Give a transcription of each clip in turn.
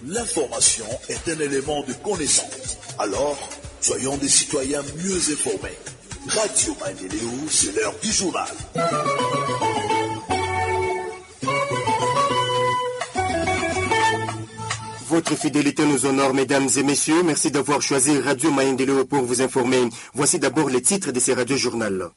L'information est un élément de connaissance. Alors, soyons des citoyens mieux informés. Radio Maendeleo, c'est l'heure du journal. Votre fidélité nous honore, mesdames et messieurs. Merci d'avoir choisi Radio Maendeleo pour vous informer. Voici d'abord les titres de ces radio-journaux.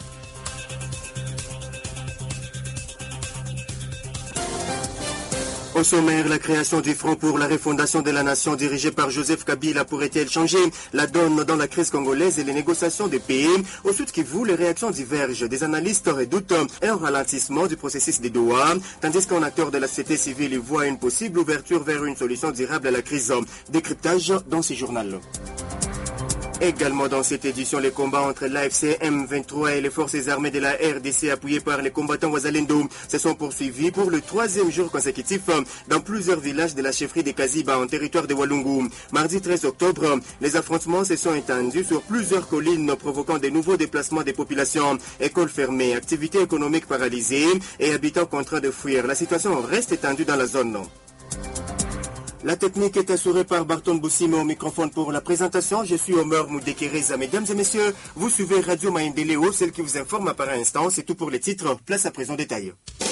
Au sommaire, la création du Front pour la refondation de la nation dirigée par Joseph Kabila pourrait-elle changer la donne dans la crise congolaise et les négociations des pays? Au Sud Kivu, les réactions divergent. Des analystes redoutent un ralentissement du processus des Doha, tandis qu'un acteur de la société civile y voit une possible ouverture vers une solution durable à la crise. Décryptage dans ce journal. Également dans cette édition, les combats entre l'AFC M23 et les forces armées de la RDC appuyées par les combattants Wazalendo se sont poursuivis pour le 3e jour consécutif dans plusieurs villages de la chefferie de Kaziba en territoire de Walungu. Mardi 13 octobre, les affrontements se sont étendus sur plusieurs collines provoquant de nouveaux déplacements des populations. Écoles fermées, activités économiques paralysées et habitants contraints de fuir. La situation reste tendue dans la zone. La technique est assurée par Barton Boussimo au microphone pour la présentation. Je suis Omer Moudekereza. Mesdames et messieurs, vous suivez Radio Maendeleo, celle qui vous informe par instant. C'est tout pour les titres. Place à présent au détail.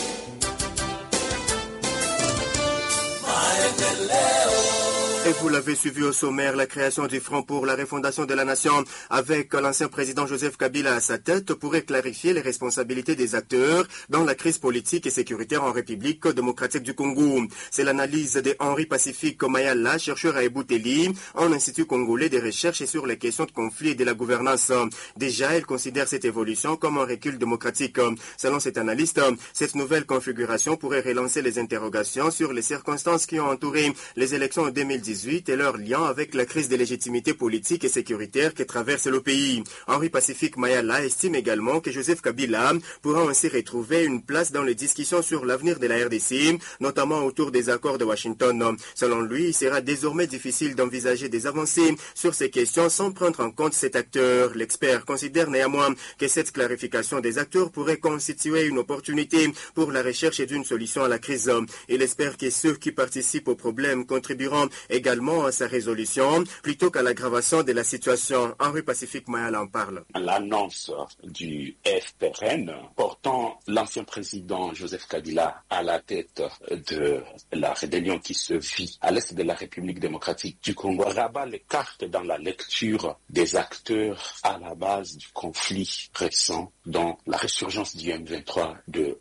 Et vous l'avez suivi au sommaire, la création du Front pour la refondation de la nation avec l'ancien président Joseph Kabila à sa tête pourrait clarifier les responsabilités des acteurs dans la crise politique et sécuritaire en République démocratique du Congo. C'est l'analyse de Henri Pacifique Mayala, chercheur à Ebouteli, en Institut congolais de recherche sur les questions de conflit et de la gouvernance. Déjà, il considère cette évolution comme un recul démocratique. Selon cet analyste, cette nouvelle configuration pourrait relancer les interrogations sur les circonstances qui ont entouré les élections en 2018 et leur lien avec la crise de légitimité politique et sécuritaire qui traverse le pays. Henri Pacifique Mayala estime également que Joseph Kabila pourra ainsi retrouver une place dans les discussions sur l'avenir de la RDC, notamment autour des accords de Washington. Selon lui, il sera désormais difficile d'envisager des avancées sur ces questions sans prendre en compte cet acteur. L'expert considère néanmoins que cette clarification des acteurs pourrait constituer une opportunité pour la recherche d'une solution à la crise. Il espère que ceux qui participent au problème contribueront également à sa résolution, plutôt qu'à l'aggravation de la situation. Henri Pacifique Mayala en parle. L'annonce du FPRN portant l'ancien président Joseph Kabila à la tête de la rébellion qui se vit à l'est de la République démocratique du Congo rabat les cartes dans la lecture des acteurs à la base du conflit récent dans la résurgence du M23 de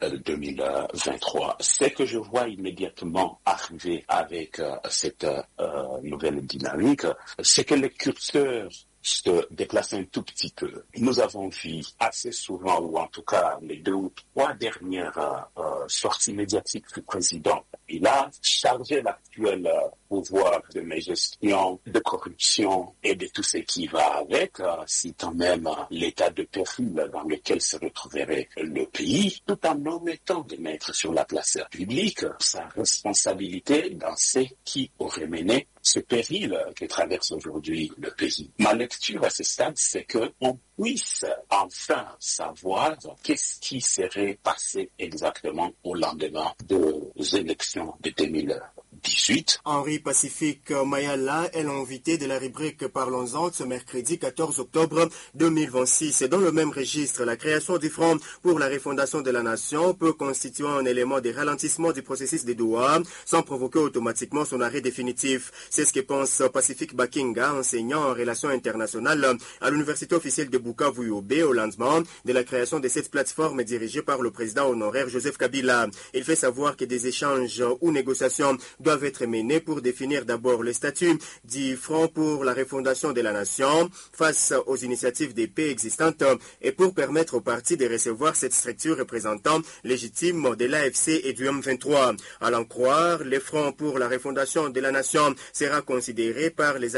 2023. Ce que je vois immédiatement arriver avec cette nouvelle dynamique, c'est que les curseurs se déplacer un tout petit peu. Nous avons vu assez souvent, ou en tout cas les 2 ou 3 dernières sorties médiatiques du président, il a chargé l'actuel pouvoir de gestion, de corruption et de tout ce qui va avec, citant même l'état de péril dans lequel se retrouverait le pays, tout en omettant de mettre sur la place publique sa responsabilité dans ce qui aurait mené ce péril que traverse aujourd'hui le pays. Ma lecture à ce stade, c'est qu'on puisse enfin savoir qu'est-ce qui serait passé exactement au lendemain des élections de 2018. Henri Pacifique Mayala est l'invité de la rubrique Parlons-en ce mercredi 14 octobre 2026. Et dans le même registre, la création du Front pour la refondation de la nation peut constituer un élément de ralentissement du processus de Doha sans provoquer automatiquement son arrêt définitif. C'est ce que pense Pacifique Bakinga, enseignant en relations internationales à l'université officielle de Bukavu-Yobe au lendemain de la création de cette plateforme dirigée par le président honoraire Joseph Kabila. Il fait savoir que des échanges ou négociations doivent être menés pour définir d'abord le statut du Front pour la refondation de la nation face aux initiatives des pays existantes et pour permettre aux partis de recevoir cette structure représentant légitime de l'AFC et du M23. À l'en croire, le Front pour la refondation de la nation sera considéré par les